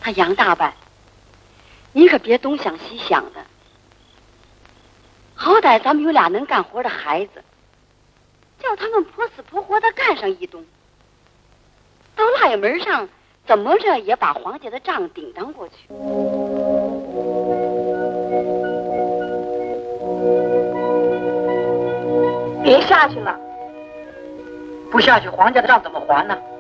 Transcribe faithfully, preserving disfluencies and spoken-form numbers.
啊，杨大伯，你可别东想西想的。好歹咱们有俩能干活的孩子，叫他们婆死婆活的干上一冬，到腊月门上怎么着也把黄家的账顶当过去。 别下去了， 不下去，黄家的账怎么还呢？